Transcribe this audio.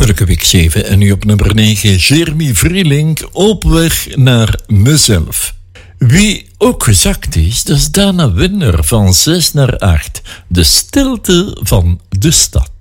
Elke week 7 en nu op nummer 9 Jeremy Vrielink op weg naar mezelf. Wie ook gezakt is, dat is Dana Winner van 6 naar 8. De stilte van de stad.